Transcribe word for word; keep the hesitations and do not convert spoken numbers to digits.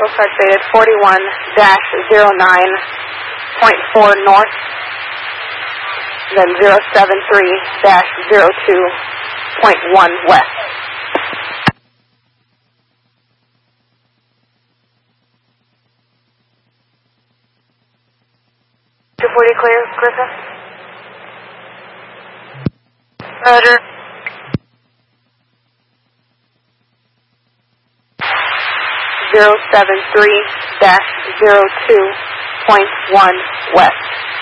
Echo Start stated forty-one dash zero nine point four north, then zero seven three dash zero two point one west. two forty clear, Griffin? Roger. zero seven three dash zero two point one west.